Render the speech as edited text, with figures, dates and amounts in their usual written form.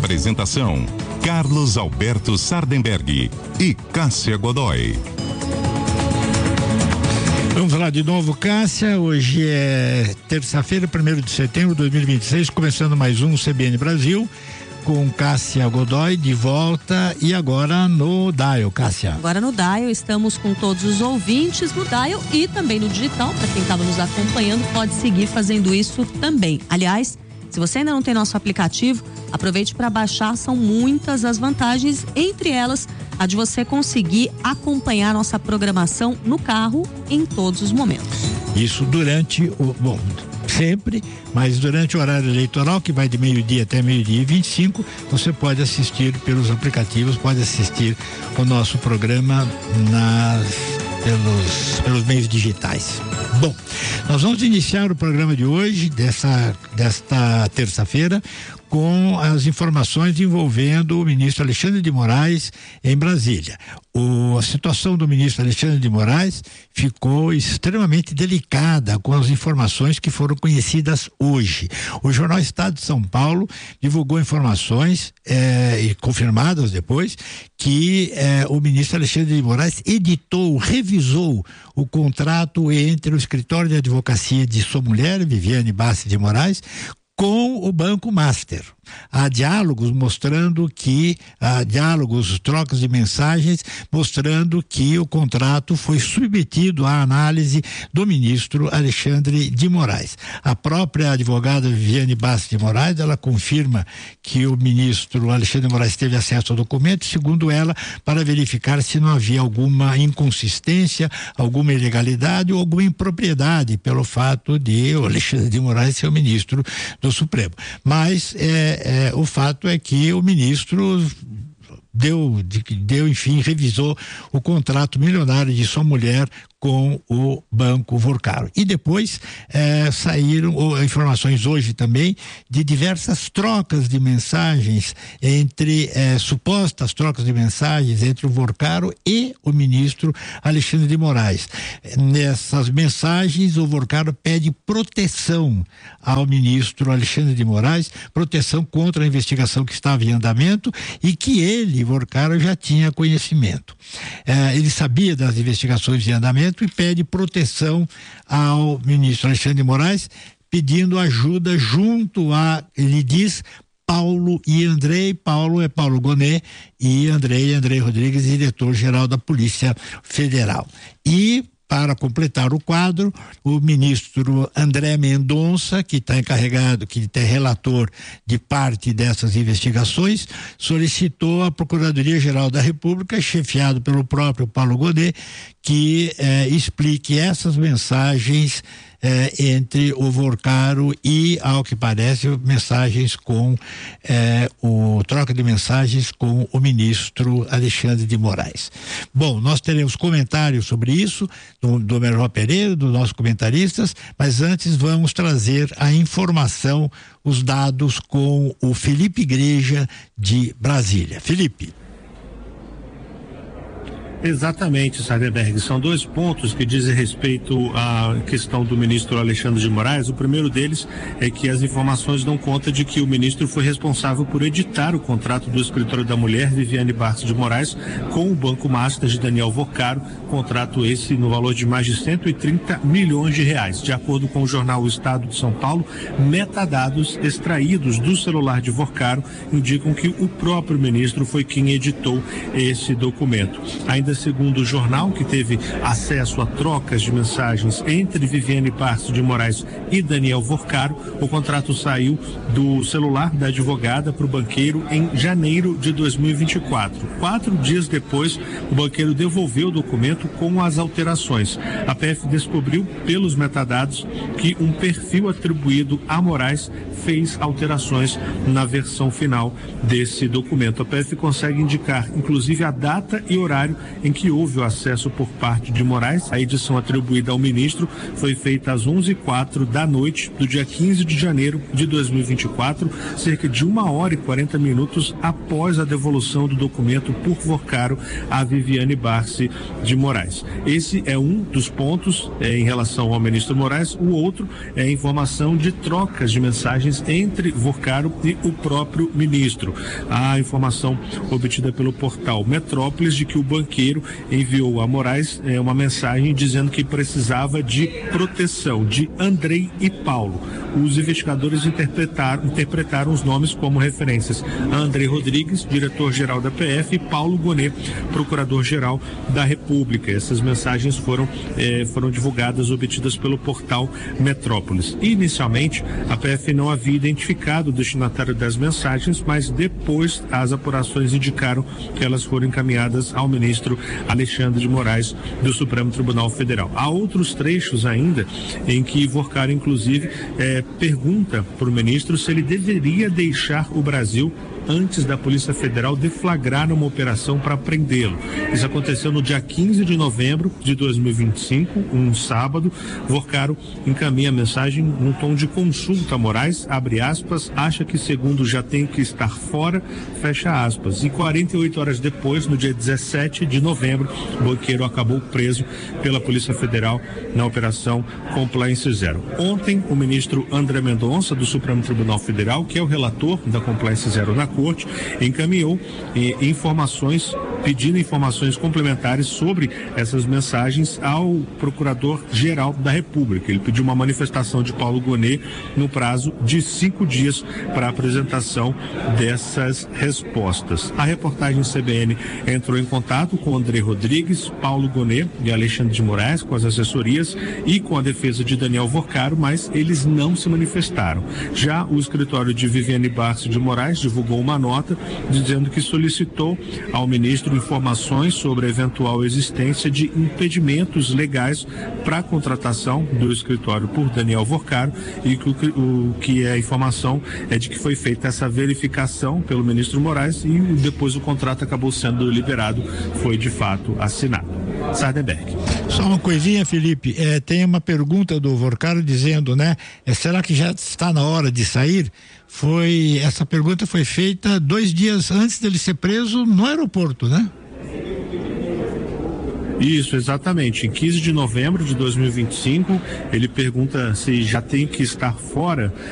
Apresentação: Carlos Alberto Sardenberg e Cássia Godoy. Vamos lá de novo, Cássia. Hoje é terça-feira, 1º de setembro de 2026, começando mais um CBN Brasil, com Cássia Godoy de volta e agora no Dial, Cássia. Agora no Dial, estamos com todos os ouvintes no Dial e também no digital. Para quem estava nos acompanhando, pode seguir fazendo isso também. Aliás, se você ainda não tem nosso aplicativo, aproveite para baixar, são muitas as vantagens, entre elas a de você conseguir acompanhar nossa programação no carro em todos os momentos. Isso durante sempre, mas durante o horário eleitoral, que vai de meio-dia até meio-dia e 25, você pode assistir pelos aplicativos, pode assistir o nosso programa pelos meios digitais. Bom, nós vamos iniciar o programa de hoje, desta terça-feira, com as informações envolvendo o ministro Alexandre de Moraes em Brasília. A situação do ministro Alexandre de Moraes ficou extremamente delicada com as informações que foram conhecidas hoje. O jornal Estado de São Paulo divulgou informações e confirmadas depois que o ministro Alexandre de Moraes revisou o contrato entre o escritório de advocacia de sua mulher, Viviane Bassi de Moraes, com o Banco Master. Há diálogos trocas de mensagens mostrando que o contrato foi submetido à análise do ministro Alexandre de Moraes. A própria advogada Viviane Bassi de Moraes, ela confirma que o ministro Alexandre de Moraes teve acesso ao documento, segundo ela, para verificar se não havia alguma inconsistência, alguma ilegalidade ou alguma impropriedade pelo fato de o Alexandre de Moraes ser o ministro do Supremo. Mas o fato é que o ministro enfim, revisou o contrato milionário de sua mulher com o Banco Vocaro. E depois saíram informações hoje também de diversas trocas de mensagens supostas trocas de mensagens entre o Vocaro e o ministro Alexandre de Moraes. Nessas mensagens, o Vocaro pede proteção ao ministro Alexandre de Moraes, proteção contra a investigação que estava em andamento e que ele, Vocaro, já tinha conhecimento. Ele sabia das investigações em andamento e pede proteção ao ministro Alexandre de Moraes, pedindo ajuda junto ele diz, Paulo e Andrei. Paulo é Paulo Gonet e Andrei Rodrigues, diretor-geral da Polícia Federal. E para completar o quadro, o ministro André Mendonça, que está encarregado, que é relator de parte dessas investigações, solicitou à Procuradoria-Geral da República, chefiado pelo próprio Paulo Gonet, que explique essas mensagens entre o Vocaro e, ao que parece, mensagens troca de mensagens com o ministro Alexandre de Moraes. Bom, nós teremos comentários sobre isso do Melhor Pereira, dos nossos comentaristas, mas antes vamos trazer a informação, os dados com o Felipe Igreja de Brasília. Felipe. Exatamente, Sardenberg. São dois pontos que dizem respeito à questão do ministro Alexandre de Moraes. O primeiro deles é que as informações dão conta de que o ministro foi responsável por editar o contrato do escritório da mulher, Viviane Bassi de Moraes, com o Banco Master de Daniel Vocaro, contrato esse no valor de mais de 130 milhões de reais. De acordo com o jornal O Estado de São Paulo, metadados extraídos do celular de Vocaro indicam que o próprio ministro foi quem editou esse documento. Ainda segundo o jornal, que teve acesso a trocas de mensagens entre Viviane Bassi de Moraes e Daniel Vocaro, o contrato saiu do celular da advogada para o banqueiro em janeiro de 2024. 4 dias depois, o banqueiro devolveu o documento com as alterações. A PF descobriu, pelos metadados, que um perfil atribuído a Moraes fez alterações na versão final desse documento. A PF consegue indicar, inclusive, a data e horário em que houve o acesso por parte de Moraes. A edição atribuída ao ministro foi feita às 11h04 da noite do dia 15 de janeiro de 2024, cerca de 1h40 após a devolução do documento por Vorcaro a Viviane Barsi de Moraes. Esse é um dos pontos em relação ao ministro Moraes. O outro é a informação de trocas de mensagens entre Vorcaro e o próprio ministro. A informação obtida pelo portal Metrópolis de que o banqueiro enviou a Moraes uma mensagem dizendo que precisava de proteção de Andrei e Paulo. Os investigadores interpretaram os nomes como referências a Andrei Rodrigues, diretor-geral da PF, e Paulo Gonet, procurador-geral da República. Essas mensagens foram divulgadas, obtidas pelo portal Metrópolis. Inicialmente, a PF não havia identificado o destinatário das mensagens, mas depois as apurações indicaram que elas foram encaminhadas ao ministro Alexandre de Moraes do Supremo Tribunal Federal. Há outros trechos ainda em que Vorcaro, inclusive, pergunta para o ministro se ele deveria deixar o Brasil antes da Polícia Federal deflagrar uma operação para prendê-lo. Isso aconteceu no dia 15 de novembro de 2025, um sábado. Vorcaro encaminha a mensagem num tom de consulta a Moraes, abre aspas, acha que segundo já tem que estar fora, fecha aspas. E 48 horas depois, no dia 17 de novembro, o banqueiro acabou preso pela Polícia Federal na Operação Compliance Zero. Ontem, o ministro André Mendonça, do Supremo Tribunal Federal, que é o relator da Compliance Zero na Corte, encaminhou pedindo informações complementares sobre essas mensagens ao Procurador-Geral da República. Ele pediu uma manifestação de Paulo Gonet no prazo de 5 dias para a apresentação dessas respostas. A reportagem CBN entrou em contato com Andrei Rodrigues, Paulo Gonet e Alexandre de Moraes, com as assessorias e com a defesa de Daniel Vorcaro, mas eles não se manifestaram. Já o escritório de Viviane Barsi de Moraes divulgou uma nota dizendo que solicitou ao ministro informações sobre a eventual existência de impedimentos legais para a contratação do escritório por Daniel Vorcaro e que a informação é de que foi feita essa verificação pelo ministro Moraes e depois o contrato acabou sendo liberado, foi de fato assinado. Sardenberg. Só uma coisinha, Felipe, tem uma pergunta do Vorcaro dizendo, né, será que já está na hora de sair? Essa pergunta foi feita 2 dias antes dele ser preso no aeroporto, né? Isso, exatamente. Em 15 de novembro de 2025, ele pergunta se já tem que estar fora